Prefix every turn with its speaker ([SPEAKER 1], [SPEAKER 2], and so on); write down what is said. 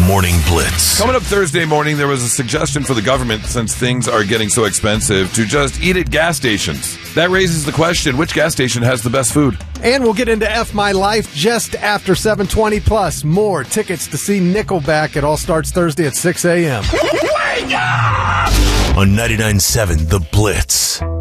[SPEAKER 1] Morning Blitz.
[SPEAKER 2] Coming up Thursday morning, there was a suggestion for the government, since things are getting so expensive, to just eat at gas stations. That raises the question, which gas station has the best food?
[SPEAKER 3] And we'll get into F My Life just after 7:20, plus more tickets to see Nickelback. It all starts Thursday at 6 a.m.
[SPEAKER 1] On 99.7 The Blitz.